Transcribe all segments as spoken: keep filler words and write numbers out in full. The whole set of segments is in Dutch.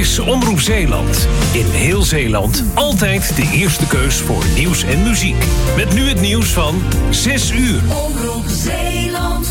is Omroep Zeeland. In heel Zeeland altijd de eerste keus voor nieuws en muziek. Met nu het nieuws van zes uur. Omroep Zeeland.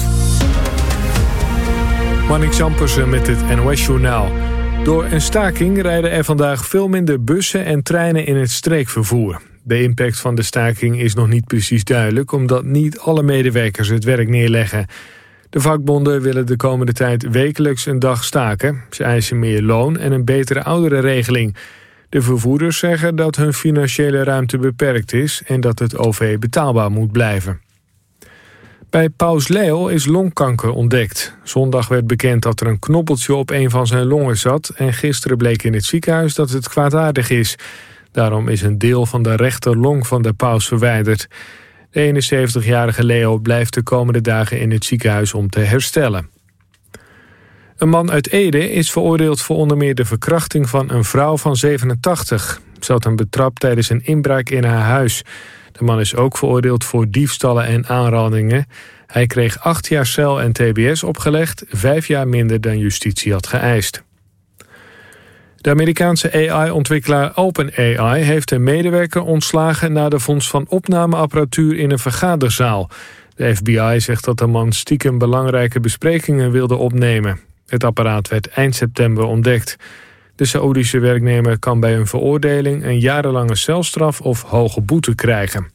Marnix Ampersen met het N O S-journaal. Door een staking rijden er vandaag veel minder bussen en treinen in het streekvervoer. De impact van de staking is nog niet precies duidelijk, omdat niet alle medewerkers het werk neerleggen. De vakbonden willen de komende tijd wekelijks een dag staken. Ze eisen meer loon en een betere ouderenregeling. De vervoerders zeggen dat hun financiële ruimte beperkt is en dat het O V betaalbaar moet blijven. Bij Paus Leo is longkanker ontdekt. Zondag werd bekend dat er een knobbeltje op een van zijn longen zat en gisteren bleek in het ziekenhuis dat het kwaadaardig is. Daarom is een deel van de rechterlong van de paus verwijderd. De eenenzeventigjarige Leo blijft de komende dagen in het ziekenhuis om te herstellen. Een man uit Ede is veroordeeld voor onder meer de verkrachting van een vrouw van zevenentachtig. Ze had hem betrapt tijdens een inbraak in haar huis. De man is ook veroordeeld voor diefstallen en aanrandingen. Hij kreeg acht jaar cel en T B S opgelegd, vijf jaar minder dan justitie had geëist. De Amerikaanse A I-ontwikkelaar OpenAI heeft een medewerker ontslagen na de vondst van opnameapparatuur in een vergaderzaal. De F B I zegt dat de man stiekem belangrijke besprekingen wilde opnemen. Het apparaat werd eind september ontdekt. De Saoedische werknemer kan bij een veroordeling een jarenlange celstraf of hoge boete krijgen.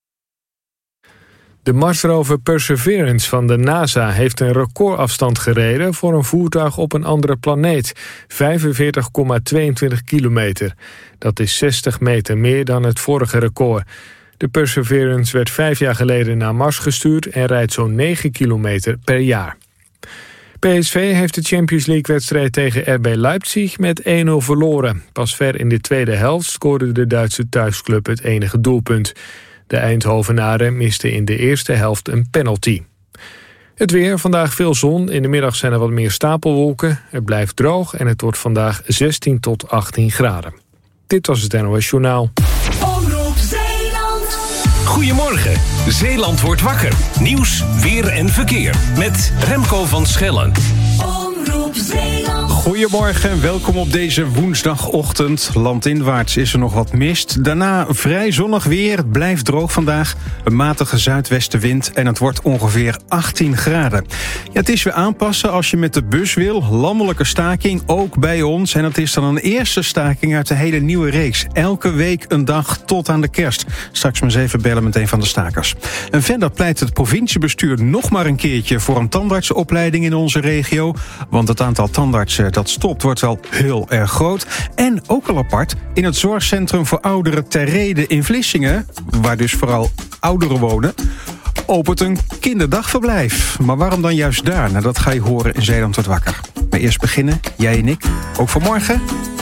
De Marsrover Perseverance van de NASA heeft een recordafstand gereden voor een voertuig op een andere planeet, vijfenveertig komma tweeëntwintig kilometer. Dat is zestig meter meer dan het vorige record. De Perseverance werd vijf jaar geleden naar Mars gestuurd en rijdt zo'n negen kilometer per jaar. P S V heeft de Champions League-wedstrijd tegen R B Leipzig met één nul verloren. Pas ver in de tweede helft scoorde de Duitse thuisclub het enige doelpunt. De Eindhovenaren misten in de eerste helft een penalty. Het weer, vandaag veel zon. In de middag zijn er wat meer stapelwolken. Het blijft droog en het wordt vandaag zestien tot achttien graden. Dit was het N O S-journaal. Omroep Zeeland. Goedemorgen, Zeeland wordt wakker. Nieuws, weer en verkeer. Met Remco van Schellen. Omroep Zeeland. Goedemorgen, welkom op deze woensdagochtend. Landinwaarts is er nog wat mist. Daarna vrij zonnig weer, het blijft droog vandaag. Een matige zuidwestenwind en het wordt ongeveer achttien graden. Ja, het is weer aanpassen als je met de bus wil. Landelijke staking, ook bij ons. En dat is dan een eerste staking uit de hele nieuwe reeks. Elke week een dag tot aan de kerst. Straks maar eens even bellen met een van de stakers. En verder pleit het provinciebestuur nog maar een keertje voor een tandartsenopleiding in onze regio. Want het aantal tandartsen dat stopt wordt wel heel erg groot. En ook al apart, in het zorgcentrum voor ouderen Ter Rede in Vlissingen, waar dus vooral ouderen wonen, opent een kinderdagverblijf. Maar waarom dan juist daar? Nou, dat ga je horen in Zeeland wordt wakker. Maar eerst beginnen, jij en ik, ook vanmorgen,